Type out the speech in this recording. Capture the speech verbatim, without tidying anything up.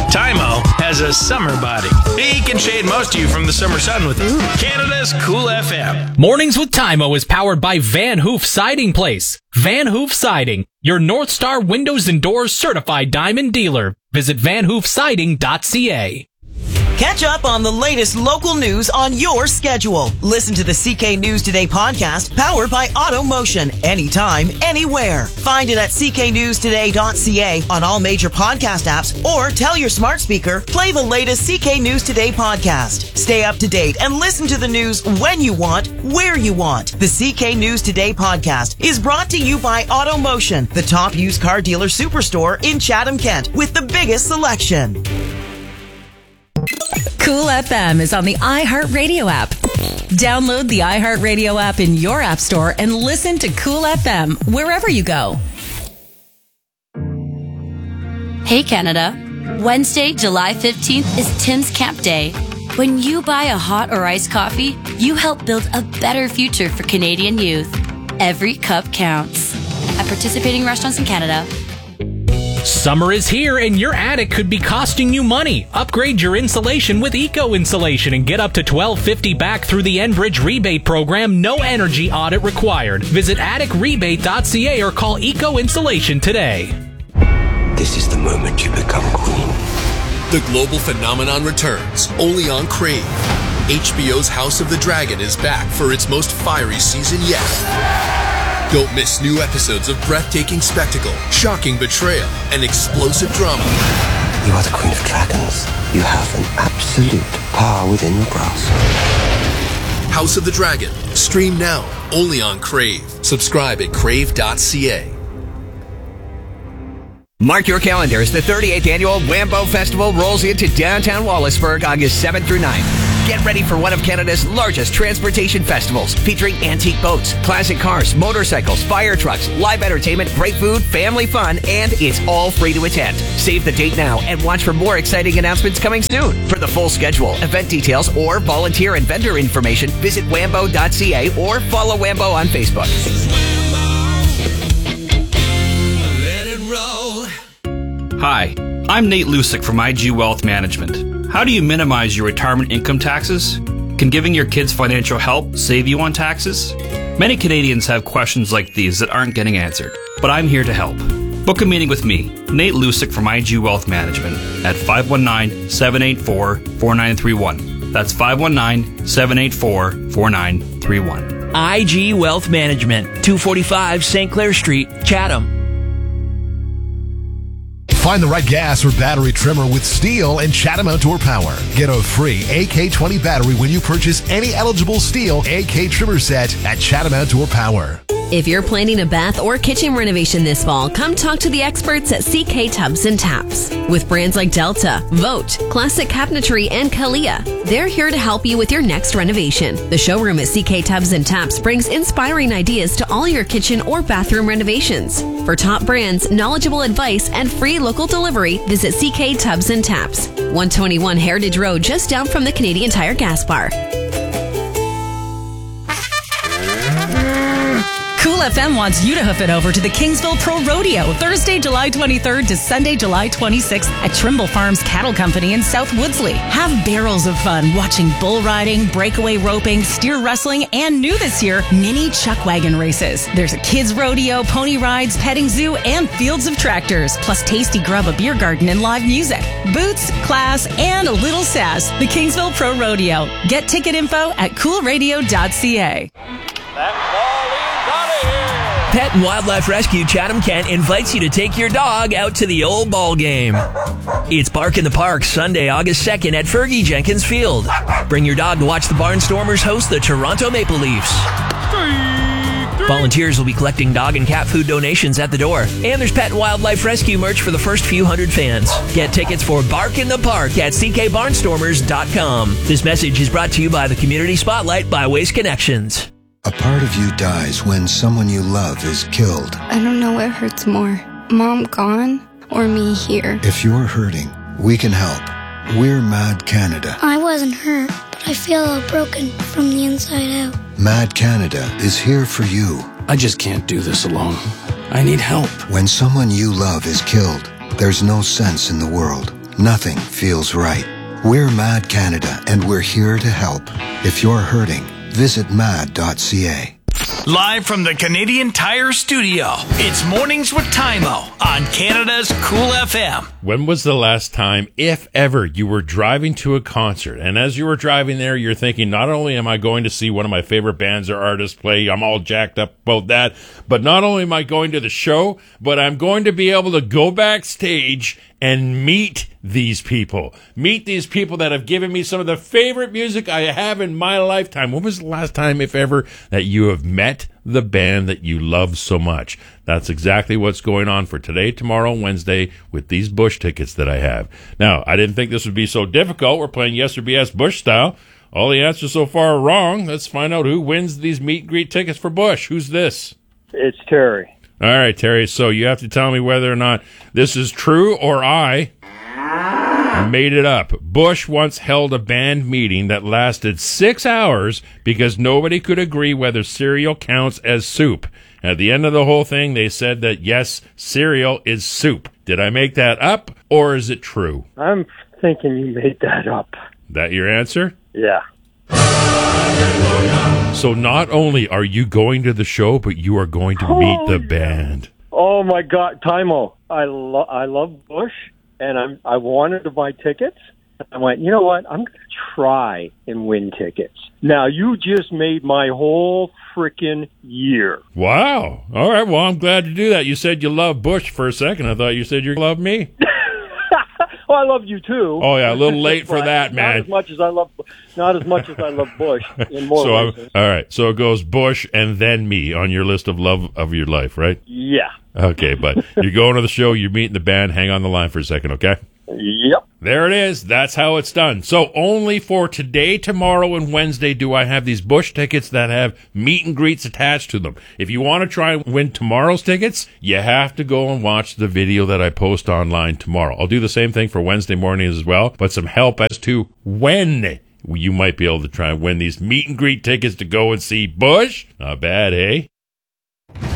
Tymo has a summer body. He can shade most of you from the summer sun with Canada's Cool F M. Mornings with Tymo is powered by Van Hoof Siding Place. Van Hoof Siding, your North Star Windows and Doors certified diamond dealer. Visit van hoof siding dot c a. Catch up on the latest local news on your schedule. Listen to the C K News Today podcast, powered by AutoMotion, anytime, anywhere. Find it at c k news today dot c a on all major podcast apps, or tell your smart speaker, play the latest C K News Today podcast. Stay up to date and listen to the news when you want, where you want. The C K News Today podcast is brought to you by AutoMotion, the top used car dealer superstore in Chatham, Kent, with the biggest selection. Cool F M is on the iHeartRadio app. Download the iHeartRadio app in your app store and listen to Cool F M wherever you go. Hey Canada, Wednesday, July fifteenth is Tim's Camp Day. When you buy a hot or iced coffee, you help build a better future for Canadian youth. Every cup counts. At participating restaurants in Canada. Summer is here and your attic could be costing you money. Upgrade your insulation with Eco Insulation and get up to twelve fifty back through the Enbridge rebate program. No energy audit required. Visit attic rebate dot c a or call Eco Insulation today. This is the moment you become queen. The global phenomenon returns, only on Crave. H B O's House of the Dragon is back for its most fiery season yet. Don't miss new episodes of breathtaking spectacle, shocking betrayal, and explosive drama. You are the Queen of Dragons. You have an absolute power within your grasp. House of the Dragon. Stream now, only on Crave. Subscribe at crave dot c a. Mark your calendars. The thirty-eighth Annual Wambo Festival rolls into downtown Wallaceburg August seventh through ninth. Get ready for one of Canada's largest transportation festivals, featuring antique boats, classic cars, motorcycles, fire trucks, live entertainment, great food, family fun, and it's all free to attend. Save the date now and watch for more exciting announcements coming soon. For the full schedule, event details, or volunteer and vendor information, visit wambo dot c a or follow Wambo on Facebook. Hi, I'm Nate Lusick from I G Wealth Management. How do you minimize your retirement income taxes? Can giving your kids financial help save you on taxes? Many Canadians have questions like these that aren't getting answered, but I'm here to help. Book a meeting with me, Nate Lusick from I G Wealth Management, at five one nine, seven eight four, four nine three one. That's five one nine, seven eight four, four nine three one. I G Wealth Management, two forty-five Saint Clair Street, Chatham. Find the right gas or battery trimmer with STIHL and Chatham Outdoor Power. Get a free A K twenty battery when you purchase any eligible STIHL A K trimmer set at Chatham Outdoor Power. If you're planning a bath or kitchen renovation this fall, come talk to the experts at C K Tubs and Taps. With brands like Delta, Vote, Classic Cabinetry, and Kalia, they're here to help you with your next renovation. The showroom at C K Tubs and Taps brings inspiring ideas to all your kitchen or bathroom renovations. For top brands, knowledgeable advice, and free local delivery, visit C K Tubs and Taps, one twenty-one Heritage Road, just down from the Canadian Tire gas bar. Cool F M wants you to hoof it over to the Kingsville Pro Rodeo, Thursday, July twenty-third to Sunday, July twenty-sixth at Trimble Farms Cattle Company in South Woodsley. Have barrels of fun watching bull riding, breakaway roping, steer wrestling, and new this year, mini chuck wagon races. There's a kids rodeo, pony rides, petting zoo, and fields of tractors, plus tasty grub, a beer garden, and live music. Boots, class, and a little sass. The Kingsville Pro Rodeo. Get ticket info at cool radio dot c a. Pet and Wildlife Rescue Chatham Kent invites you to take your dog out to the old ball game. It's Bark in the Park, Sunday, August second at Fergie Jenkins Field. Bring your dog to watch the Barnstormers host the Toronto Maple Leafs. Volunteers will be collecting dog and cat food donations at the door. And there's Pet and Wildlife Rescue merch for the first few hundred fans. Get tickets for Bark in the Park at c k barnstormers dot com. This message is brought to you by the Community Spotlight by Waste Connections. A part of you dies when someone you love is killed. I don't know what hurts more, Mom gone or me here. If you're hurting, we can help. We're Mad Canada. I wasn't hurt, but I feel all broken from the inside out. Mad Canada is here for you. I just can't do this alone. I need help. When someone you love is killed, there's no sense in the world. nothing feels right. We're Mad Canada, and we're here to help. If you're hurting, visit mad dot c a. Live from the Canadian Tire Studio, it's Mornings with Tymo on Canada's Cool F M. When was the last time, if ever, you were driving to a concert, and as you were driving there, you're thinking, not only am I going to see one of my favorite bands or artists play, I'm all jacked up about that, but not only am I going to the show, but I'm going to be able to go backstage and meet these people. Meet these people that have given me some of the favorite music I have in my lifetime. When was the last time, if ever, that you have met the band that you love so much? That's exactly what's going on for today, tomorrow, Wednesday with these Bush tickets that I have. Now, I didn't think this would be so difficult. We're playing Yes or B S Bush style. All the answers so far are wrong. Let's find out who wins these meet and greet tickets for Bush. Who's this? It's Terry. All right, Terry, so you have to tell me whether or not this is true or I made it up. Bush once held a band meeting that lasted six hours because nobody could agree whether cereal counts as soup. At the end of the whole thing, they said that, yes, cereal is soup. Did I make that up, or is it true? I'm thinking you made that up. That your answer? Yeah. So not only are you going to the show, but you are going to meet oh, the yeah. band. Oh, my God, Tymo, I, lo- I love Bush, and I'm, I wanted to buy tickets. I went, you know what, I'm going to try and win tickets. Now, you just made my whole freaking year. Wow. All right, well, I'm glad to do that. You said you love Bush for a second. I thought you said you love me. Oh, I love you too. Oh yeah, a little late for that, man. Not as much as I love, not as much as I love Bush. In more so ways. all right, so it goes Bush and then me on your list of love of your life, right? Yeah. Okay, but you're going to the show. You're meeting the band. Hang on the line for a second, okay? Yep. There it is. That's how it's done. So only for today, tomorrow, and Wednesday do I have these Bush tickets that have meet and greets attached to them. If you want to try and win tomorrow's tickets, you have to go and watch the video that I post online tomorrow. I'll do the same thing for Wednesday mornings as well, but some help as to when you might be able to try and win these meet and greet tickets to go and see Bush. Not bad, eh?